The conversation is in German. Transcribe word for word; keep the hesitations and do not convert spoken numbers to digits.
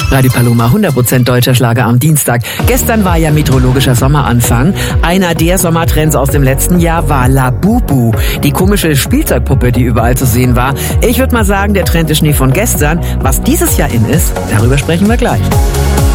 Radio Paloma, hundert Prozent deutscher Schlager am Dienstag. Gestern war ja meteorologischer Sommeranfang. Einer der Sommertrends aus dem letzten Jahr war Labubu, die komische Spielzeugpuppe, die überall zu sehen war. Ich würde mal sagen, der Trend ist Schnee von gestern. Was dieses Jahr in ist, darüber sprechen wir gleich.